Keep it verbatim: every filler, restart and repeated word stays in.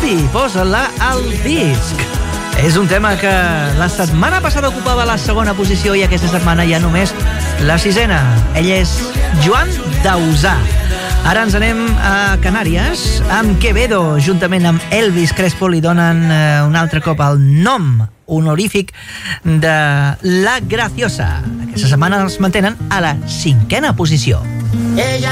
Lucy, posa-la al disc. És un tema que la setmana passada ocupava la segona posició i aquesta setmana ja només la sisena. Ell és Joan Dausà. Ara ens anem a Canàries amb Quevedo, juntament amb Elvis Crespo li donen eh, un altre cop el nom honorífic de La Graciosa. Aquesta setmana els mantenen a la cinquena posició. Ella